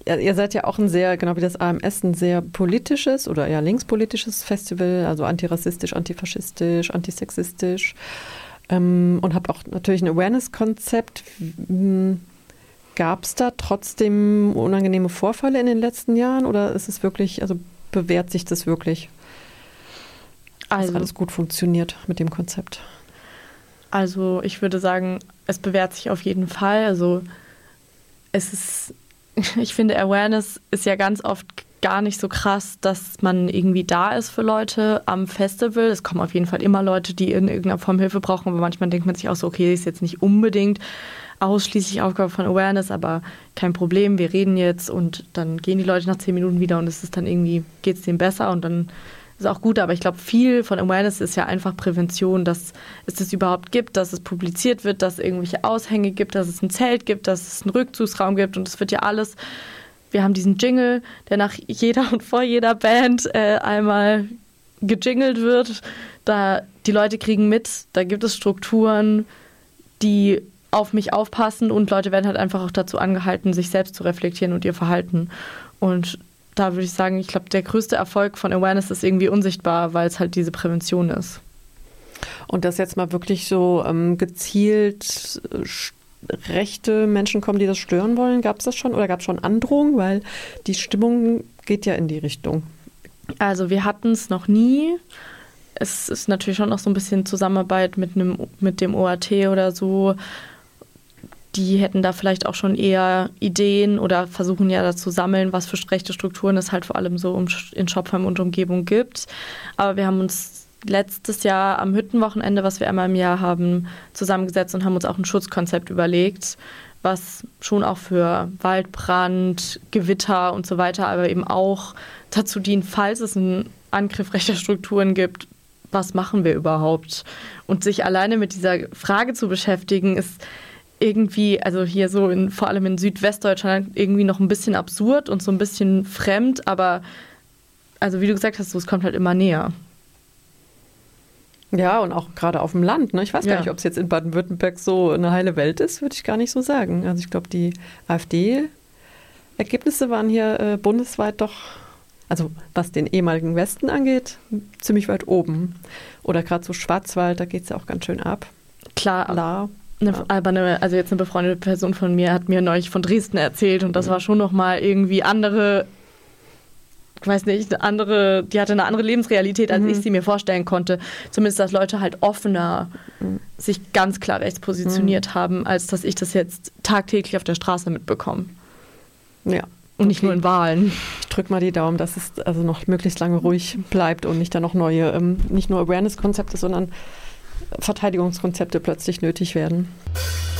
Ihr seid ja auch ein sehr, genau wie das AMS, ein sehr politisches oder eher linkspolitisches Festival, also antirassistisch, antifaschistisch, antisexistisch und habt auch natürlich ein Awareness-Konzept. Gab es da trotzdem unangenehme Vorfälle in den letzten Jahren oder ist es wirklich, also bewährt sich das wirklich, dass alles gut funktioniert mit dem Konzept? Also ich würde sagen, es bewährt sich auf jeden Fall. Also ich finde, Awareness ist ja ganz oft gar nicht so krass, dass man irgendwie da ist für Leute am Festival. Es kommen auf jeden Fall immer Leute, die in irgendeiner Form Hilfe brauchen, aber manchmal denkt man sich auch so, okay, ist jetzt nicht unbedingt ausschließlich Aufgabe von Awareness, aber kein Problem, wir reden jetzt und dann gehen die Leute nach 10 Minuten wieder und es ist dann irgendwie, geht es denen besser und dann ist auch gut, aber ich glaube, viel von Awareness ist ja einfach Prävention, dass es das überhaupt gibt, dass es publiziert wird, dass es irgendwelche Aushänge gibt, dass es ein Zelt gibt, dass es einen Rückzugsraum gibt und es wird ja alles, wir haben diesen Jingle, der nach jeder und vor jeder Band einmal gejingelt wird, da die Leute kriegen mit, da gibt es Strukturen, die auf mich aufpassen und Leute werden halt einfach auch dazu angehalten, sich selbst zu reflektieren und ihr Verhalten und da würde ich sagen, ich glaube, der größte Erfolg von Awareness ist irgendwie unsichtbar, weil es halt diese Prävention ist. Und dass jetzt mal wirklich so gezielt rechte Menschen kommen, die das stören wollen, gab es das schon oder gab es schon Androhungen? Weil die Stimmung geht ja in die Richtung. Also wir hatten es noch nie. Es ist natürlich schon noch so ein bisschen Zusammenarbeit mit dem OAT oder so. Die hätten da vielleicht auch schon eher Ideen oder versuchen ja da zu sammeln, was für rechte Strukturen es halt vor allem so in Schopfheim und Umgebung gibt. Aber wir haben uns letztes Jahr am Hüttenwochenende, was wir einmal im Jahr haben, zusammengesetzt und haben uns auch ein Schutzkonzept überlegt, was schon auch für Waldbrand, Gewitter und so weiter, aber eben auch dazu dient, falls es einen Angriff rechter Strukturen gibt, was machen wir überhaupt? Und sich alleine mit dieser Frage zu beschäftigen, ist irgendwie, also hier so vor allem in Südwestdeutschland irgendwie noch ein bisschen absurd und so ein bisschen fremd, aber also wie du gesagt hast, so, es kommt halt immer näher. Ja, und auch gerade auf dem Land. Ne? Ich weiß gar nicht, ob es jetzt in Baden-Württemberg so eine heile Welt ist, würde ich gar nicht so sagen. Also ich glaube, die AfD-Ergebnisse waren hier bundesweit doch, also was den ehemaligen Westen angeht, ziemlich weit oben. Oder gerade so Schwarzwald, da geht es ja auch ganz schön ab. Klar. Also jetzt eine befreundete Person von mir hat mir neulich von Dresden erzählt und das war schon nochmal irgendwie andere, ich weiß nicht, die hatte eine andere Lebensrealität, als ich sie mir vorstellen konnte. Zumindest, dass Leute halt offener sich ganz klar rechts positioniert haben, als dass ich das jetzt tagtäglich auf der Straße mitbekomme. Ja. Und nicht nur in Wahlen. Ich drücke mal die Daumen, dass es also noch möglichst lange ruhig bleibt und nicht da noch neue, nicht nur Awareness-Konzepte, sondern Verteidigungskonzepte plötzlich nötig werden.